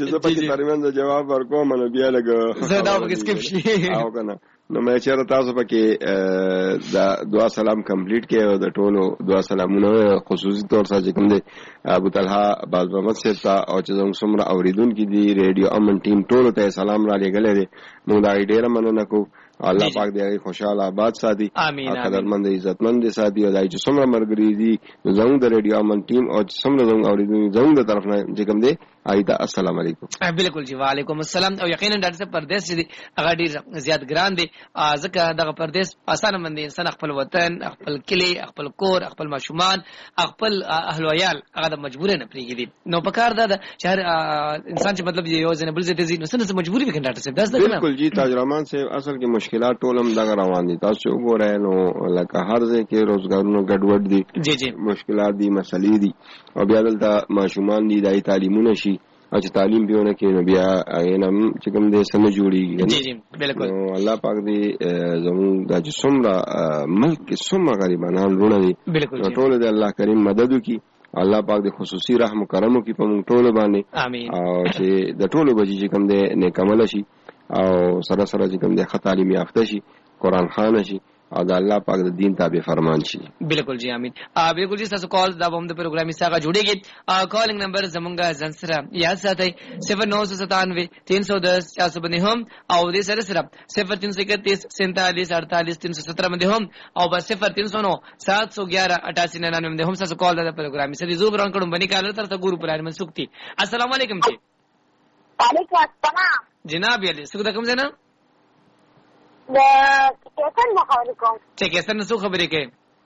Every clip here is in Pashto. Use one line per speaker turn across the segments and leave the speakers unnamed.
چې زه پکې ترمنځ جواب ورکوم نو بیا لږ
زه دا پکې سکپ شي
او کنه نو مې چیرې تاسو پکې دا دعا سلام کمپلیټ کړو او د ټولو دعا سلامونه خصوصي طور سره چې کوم دی ابو طلحه باز محمد صاحب ته او چې زموږ څومره اوریدونکو دي ریډیو امن ټیم ټولو ته سلام را لېږلی دی موږ دا ډېره مننه کوو الله پاک دې خوشاله آباد ساتي
امين
قدرمند عزتمند ساتي او دای چې څومره مرګري دي زموږ د ریډیو امن ټیم او څومره زموږ اوریدونکو زموږ د طرف نه چې کوم دی ایدا السلام علیکم.
بالکل جی وعلیکم السلام. او یقینا ډاکټر صاحب پردیس دي هغه ډیر زیات ګران دي ځکه دغه پردیس اسانه مند انسان خپل وطن خپل کلی خپل کور خپل ماشومان خپل اهل ویال هغه د مجبور نه پریږدي نو په کار ده چې انسان چې مطلب یو ځنه بل ځای ته نو څنګه مجبوری وکړي ډاکټر صاحب دا
بالکل جی تاج رحمان صاحب اصل کې مشکلات ټولم دغه روان دي تاسو وګورئ نو لکه هر ځای کې روزګارونو ګډوډ دي
جی جی
مشکلات دي مسلې دي او بیا دلته ماشومان دي دای تعلیمونه شي او چې تعلیم بیونه کې نو بیا اینم چې کوم دې سم جوړیږي
جی جی بالکل
الله پاک دې زموږ د څومره ملک کې څومره غریبان ورونه دي
بالکل
ټول دې الله کریم مدد وکړي الله پاک دې خصوصي رحم و کرم وکړي په موږ ټول باندې
امين
او چې د ټولو بچي چې کوم دې نیک عمل شي او سره سره چې کوم دې ښه تعلیم یافته شي قرآن خوان شي او د الله پاک د دین تابع فرمان شي.
بالکل جی امين. بالکل جی تاسو کال دا هم د پروګرام سره جوړیږي. کالینګ نمبر زمونږه زنسره یاد ساتئ 0997 310 492 هم او دې سره سره 0331 47 48 317 باندې هم او بس 0309 711 8899 باندې هم تاسو کال د پروګرام سره زو بران کړم باندې کال تر ته ګورو پلان منسوختی. السلام علیکم جی.
وعلیکم السلام
جناب یې څنګه کوم ځنه
د کیسن خبرې کوم
چې کیسن څه خبرې کوي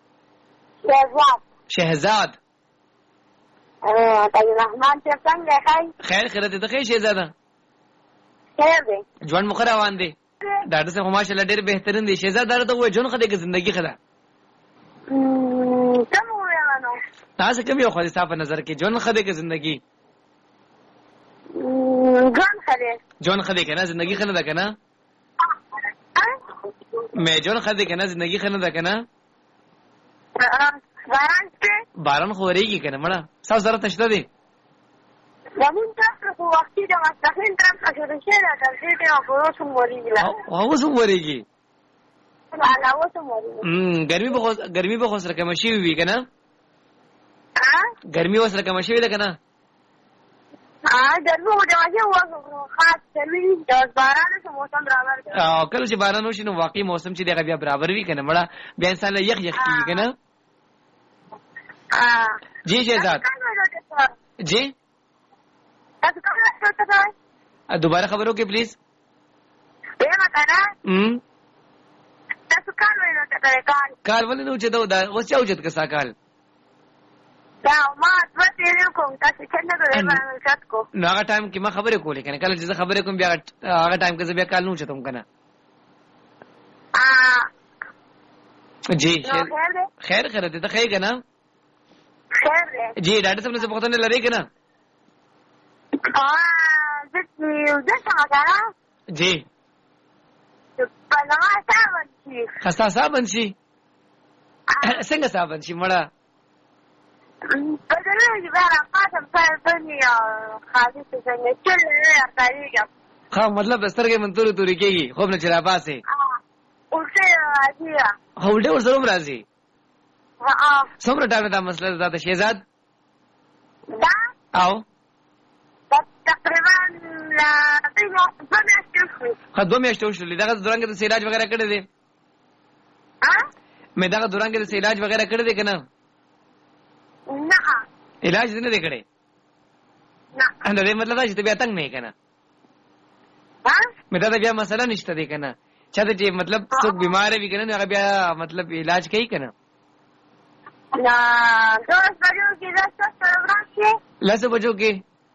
شهزاد
تاج
رحمان چې څنګه
خیر خیرت ته خیر شهزاده
خیر دی
ژوند مخ روان دی ډاډه سه ماشاءالله ډېر بهترین دی شهزاده ته وای ژوند خدای کې ژوندۍ خدا
کوم ویانو
تاسو کوم یو خدای صاحب نظر کې ژوند خدای کې ژوندۍ ژوند خدای کنه ژوندۍ خنه ده کنه مې جون خدای کنه زندگی خنه ده کنه باران خوريږي کنه مړه څو سره تشته دي
زمون تاسو په وخت کې د مستقیم تر څو شي دا ترڅو ته اوسو موريږي
او اوسو موريږي
لا اوسو موريږي
ګرمي به خو سره کوم شي وي کنه ګرمي وسره کوم شي ده کنه
ګرمي وځي او خاص سوي د باران سره موسم برابر دی
او کله چې باران وشي نو واقعي موسم چې دغه بیا برابر وي کنه مړه بیا انسان له یخ کیږي کنه جی شهزاد جی دوباره خبرو کې پلیز کال ولې نو چې دا اوس چا وجد کسا کال
دا ما تاسو کوم تاسو څنګه غواړئ شات کو
نو هغه ټایم کې ما خبرې کولې کنه کله چې خبرې کوم بیا هغه ټایم کې زه بیا کال نو چتم کنه جی خیر خیر ته خیر کنه
خیر
جی ډاډه سم څه پوښتنه لري کنه
زه څنګه
جی
پناه صاحب شي
خستا صاحب شي څنګه صاحب شي مړه
بدلږي بارا پاتم پر دنیا خاصه څنګه چلې راځي
خا مطلب سترګې من توري توري کېږي خوب نه چلا پاسه
ورته راځي
هولډه ورسره راځي څومره ټایم دا مسله ده شهزاد
دا
او
تقریبا
دو میاشتې وشولې دغه دوران کې د علاج وغیرہ کړی دی مې دغه دوران کې د علاج وغیرہ کړی دی کنه
نه
علاج نه دی کړی نه دا مطلب دا چې بیا تنگ نه کنه مې دا بیا مسله نشته دی کنه چا ته چې مطلب څوک بیمار وي کنه هغه بیا مطلب علاج کوي کنه
لا 2 بجو کې راځه پروګرام کې
10 بجو کې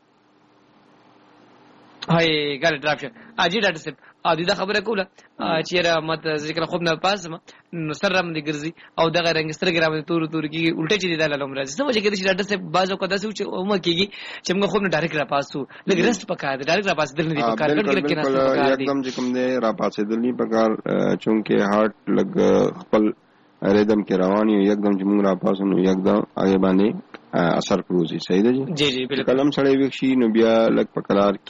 هاي ګل ډراپشن اجي ډاکټر صاحب ادي دا خبره کوله چې را مت ذکر خوب نه پاس نو سر رم دي ګرځي او دغه رنگ سترګرام تور تور کی الټه چې دا لوم راځي سمجه کې چې ډاکټر صاحب بازو کو داسو چې اومه کیږي چې موږ خوب نه ډایرکټ را پاسو لګ رست پکا دي ډایرکټ را پاس دل نه دي پکا کړه کې نه پکا دي
एकदम چې کوم دي را پاسې دل نه پکا چونکه هارت لګ خپل ریدم کې رواني एकदम چې موږ را پاسو نو एकदम هغه باندې اثر پروزي صحیح ده
جی جی بالکل
کلم سره ویښ شي نو بیا لګ پکلار